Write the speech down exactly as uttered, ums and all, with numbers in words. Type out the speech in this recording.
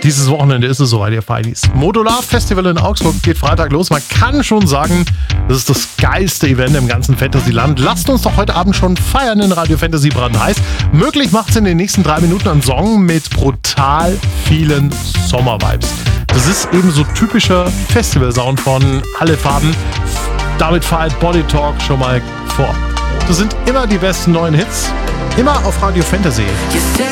Dieses Wochenende ist es soweit, ihr Feinis. Modular Festival in Augsburg geht Freitag los. Man kann schon sagen, das ist das geilste Event im ganzen Fantasyland. Lasst uns doch heute Abend schon feiern in Radio Fantasy brandheiß. Möglich macht es in den nächsten drei Minuten einen Song mit brutal vielen Sommer-Vibes. Das ist eben so typischer Festival-Sound von Alle Farben. Damit feiert Body Talk schon mal vor. Das sind immer die besten neuen Hits. Immer auf Radio Fantasy.